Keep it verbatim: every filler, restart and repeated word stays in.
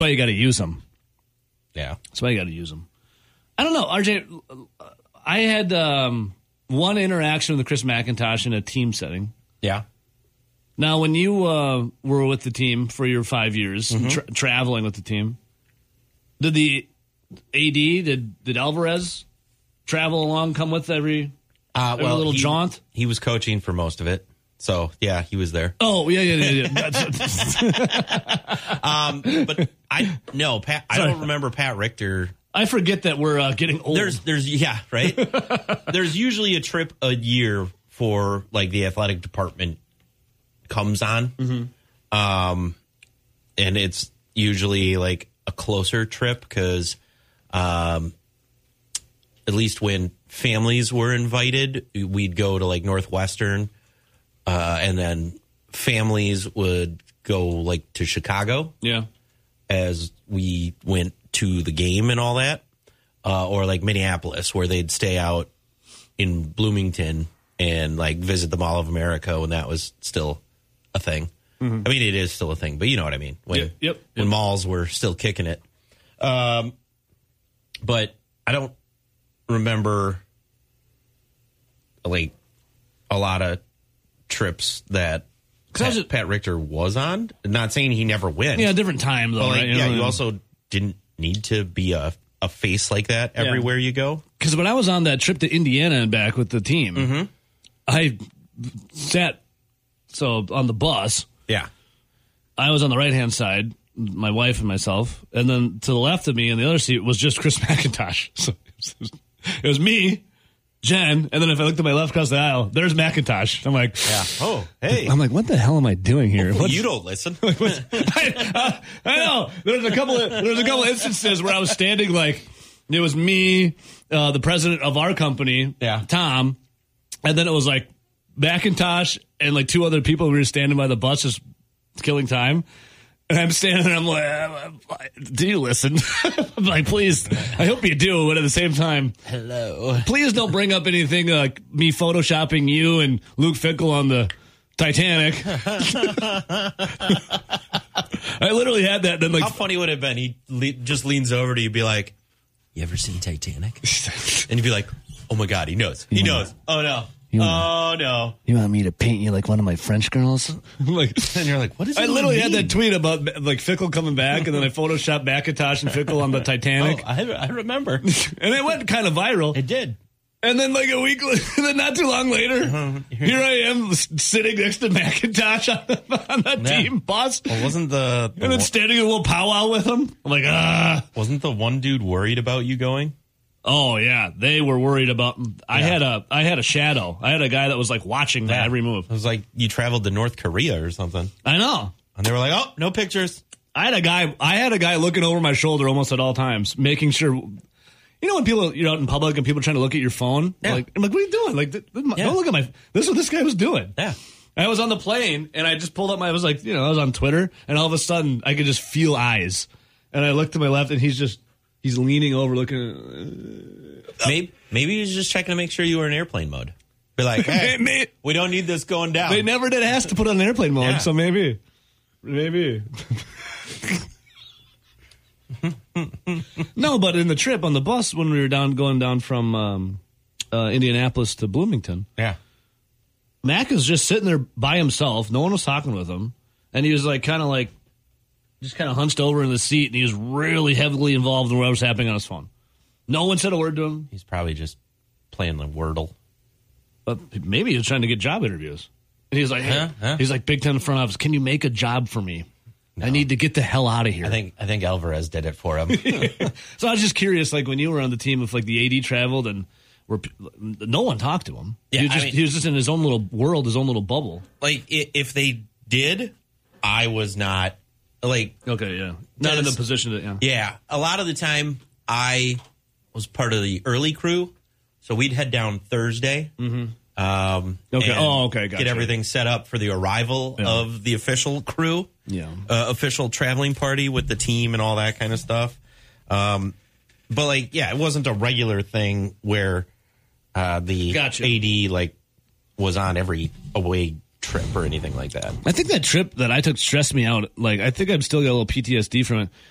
why you got to use them. Yeah. That's why you got to use them. I don't know, R J. I had um, one interaction with Chris McIntosh in a team setting. Yeah. Now, when you uh, were with the team for your five years, mm-hmm. tra- traveling with the team, did the A D, did, did Alvarez travel along, come with every, uh, every well, little he, jaunt? He was coaching for most of it. So, yeah, he was there. Oh, yeah, yeah, yeah. yeah. um, but I, no, Pat, I don't remember Pat Richter. I forget that we're uh, getting old. There's, there's, yeah, right? There's usually a trip a year for, like, the athletic department comes on. Mm-hmm. Um, and it's usually, like, a closer trip because um, at least when families were invited, we'd go to, like, Northwestern, uh, and then families would go, like, to Chicago. Yeah. As we went to the game and all that, uh, or like Minneapolis, where they'd stay out in Bloomington and like visit the Mall of America when that was still a thing. Mm-hmm. I mean, it is still a thing, but you know what I mean. When, yep, yep, when yep. malls were still kicking it. Um, but I don't remember like a lot of trips that Pat, just, Pat Richter was on. Not saying he never went. Yeah, different time, though. But like, right? Yeah, you, know, you also didn't need to be a, a face like that everywhere yeah. you go. Because when I was on that trip to Indiana and back with the team, mm-hmm. I sat so on the bus. Yeah. I was on the right-hand side, my wife and myself. And then to the left of me in the other seat was just Chris McIntosh. So it was, it was me, Jen, and then if I looked to my left across the aisle, there's McIntosh. I'm like, yeah. Oh, hey. I'm like, what the hell am I doing here? Well, you don't listen. I, uh, I know. There's a couple of there's a couple of instances where I was standing like it was me, uh, the president of our company, yeah. Tom, and then it was like McIntosh and like two other people who were standing by the bus just killing time. And I'm standing there, I'm like, do you listen? I'm like, please, I hope you do, but at the same time, hello. Please don't bring up anything like me photoshopping you and Luke Fickell on the Titanic. I literally had that. Then, like, how funny would it have been? He le- just leans over to you and be like, you ever seen Titanic? And you'd be like, oh my God, he knows. He knows. Oh no. Oh, no. You want me to paint you like one of my French girls? Like, and you're like, what is it? I literally mean? had that tweet about like Fickell coming back, and then I photoshopped McIntosh and Fickell on the Titanic. Oh, I, I remember. And it went kind of viral. It did. And then like a week, then not too long later, uh-huh. here I am sitting next to McIntosh on the, on the yeah. team bus. Well, wasn't the, the and then standing in a little powwow with him. I'm like, ah. Wasn't the one dude worried about you going? Oh yeah, they were worried about. I yeah. had a I had a shadow. I had a guy that was like watching my yeah. every move. It was like you traveled to North Korea or something. I know. And they were like, "Oh, no pictures." I had a guy. I had a guy looking over my shoulder almost at all times, making sure. You know when people you're out in public and people are trying to look at your phone. Yeah. Like I'm like, what are you doing? Like, th- th- yeah. don't look at my. This is what this guy was doing. Yeah. I was on the plane and I just pulled up my. I was like, you know, I was on Twitter and all of a sudden I could just feel eyes, and I looked to my left and he's just he's leaning over looking. Uh, Maybe, maybe he was just checking to make sure you were in airplane mode. Be like, hey, we don't need this going down. They never did ask to put on airplane mode, yeah. so maybe. Maybe. No, but in the trip on the bus when we were down going down from um, uh, Indianapolis to Bloomington, yeah, Mac is just sitting there by himself. No one was talking with him. And he was like kind of like just kind of hunched over in the seat, and he was really heavily involved in what was happening on his phone. No one said a word to him. He's probably just playing the Wordle. But maybe he was trying to get job interviews. And he was like, hey, huh? Huh? he's like, Big Ten front office, can you make a job for me? No. I need to get the hell out of here. I think I think Alvarez did it for him. So I was just curious, like when you were on the team, if like the A D traveled and were, no one talked to him. Yeah, he, was just, I mean, he was just in his own little world, his own little bubble. Like if they did, I was not like okay, yeah, not in the position that yeah. Yeah, a lot of the time I was part of the early crew, so we'd head down Thursday. Mm-hmm. Um, okay. Oh, okay. Gotcha. Get everything set up for the arrival yeah. of the official crew. Yeah. Uh, official traveling party with the team and all that kind of stuff. Um, but like, yeah, it wasn't a regular thing where uh, the gotcha. A D like was on every away trip or anything like that. I think that trip that I took stressed me out. Like, I think I've still got a little P T S D from it.